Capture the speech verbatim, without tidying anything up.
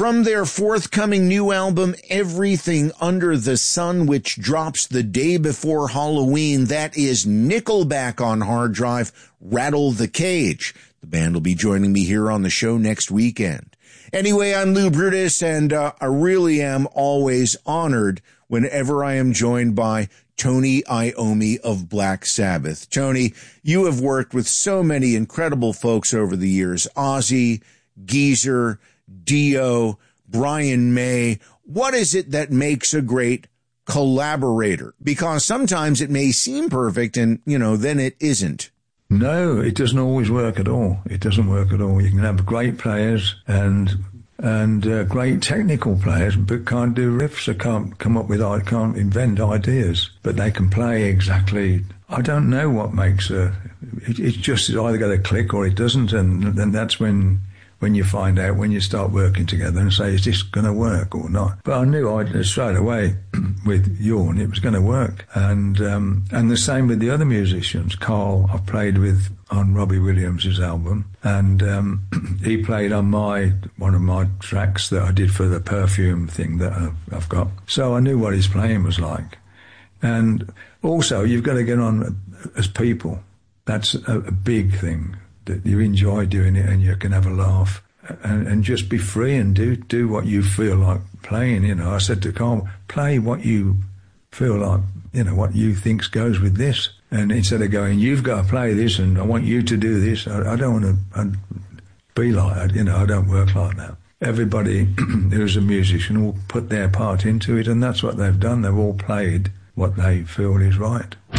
From their forthcoming new album, Everything Under the Sun, which drops the day before Halloween, that is Nickelback on hard drive, Rattle the Cage. The band will be joining me here on the show next weekend. Anyway, I'm Lou Brutus, and uh, I really am always honored whenever I am joined by Tony Iommi of Black Sabbath. Tony, you have worked with so many incredible folks over the years. Ozzy, Geezer, Dio, Brian May. What is it that makes a great collaborator? Because sometimes it may seem perfect and, you know, then it isn't. No, it doesn't always work at all. It doesn't work at all. You can have great players and and uh, great technical players, but can't do riffs or can't come up with, can't invent ideas, but they can play exactly. I don't know what makes a. It, it's just either got to click or it doesn't, and then that's when. When you find out, when you start working together and say, is this going to work or not? But I knew I straight away with Jorn it was going to work. And um, and the same with the other musicians. Carl, I played with on Robbie Williams' album, and um, he played on my one of my tracks that I did for the Perfume thing that I've, I've got. So I knew what his playing was like. And also, you've got to get on as people. That's a, a big thing. That you enjoy doing it and you can have a laugh and, and just be free and do do what you feel like playing. You know, I said to Carl, play what you feel like, you know, what you think goes with this. And instead of going, you've got to play this and I want you to do this, I, I don't want to be like that. You know, I don't work like that. Everybody who's a musician will put their part into it, and that's what they've done. They've all played what they feel is right.